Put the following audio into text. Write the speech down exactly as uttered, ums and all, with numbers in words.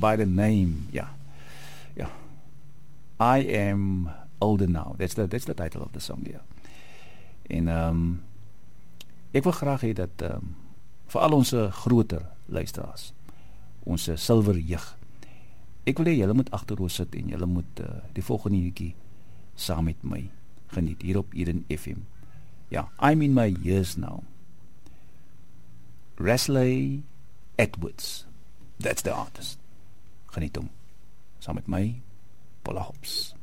by the name, ja, ja, I am older now. That's the, that's the title of the song, ja. En um, ek wil graag hê dat um, vir al ons groter luisteraars, ons silwer jeug, ek wil hê julle moet agteroor sit en julle moet uh, die volgende liedjie saam met my geniet hier op Eden F M. Ja, I'm in my years now. Wesley Edwards. That's the artist. Geniet hom. Saam met my, Paula Hobbs.